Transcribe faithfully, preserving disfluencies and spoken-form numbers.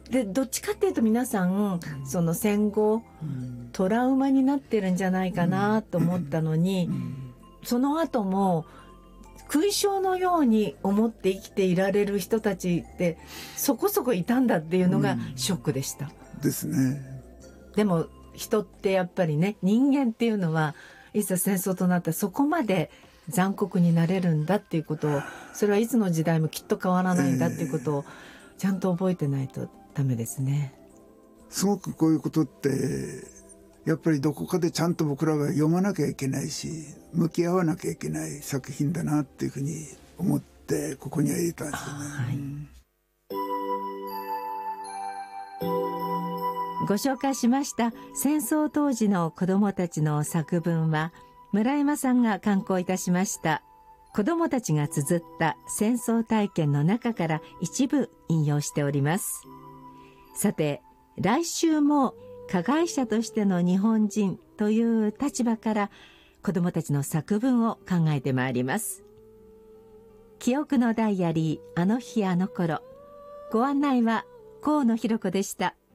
でどっちかっていうと皆さんその戦後、うん、トラウマになってるんじゃないかなと思ったのに、うんうん、その後も勲章のように思って生きていられる人たちってそこそこいたんだっていうのがショックでした、 うん、ですね。 でも人ってやっぱりね、人間っていうのはいざ戦争となったらそこまで残酷になれるんだっていうことを、それはいつの時代もきっと変わらないんだっていうことをちゃんと覚えてないとダメですね。 すごくこういうことってやっぱりどこかでちゃんと僕らが読まなきゃいけないし向き合わなきゃいけない作品だなっていうふうに思ってここには入れたんですよね、はい。 うん、ご紹介しました戦争当時の子どもたちの作文は村山さんが刊行いたしました子どもたちが綴った戦争体験の中から一部引用しております。さて来週も加害者としての日本人という立場から子どもたちの作文を考えてまいります。記憶のダイアリー、あの日あの頃。ご案内は河野弘子でした。